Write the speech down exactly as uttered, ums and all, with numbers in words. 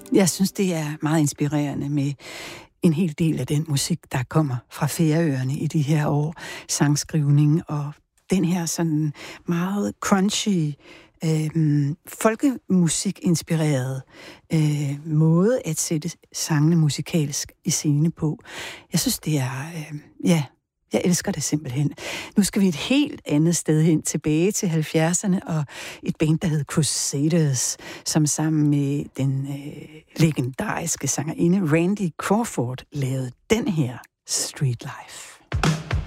Jeg synes, det er meget inspirerende med en hel del af den musik, der kommer fra Færøerne i de her år. Sangskrivning og den her sådan meget crunchy, øh, folkemusik-inspireret øh, måde at sætte sangene musikalsk i scene på. Jeg synes, det er... Øh, ja, jeg elsker det simpelthen. Nu skal vi et helt andet sted hen, tilbage til halvfjerdserne, og et band, der hed Crusaders, som sammen med den øh, legendariske sangerinde Randy Crawford lavede den her Street Life.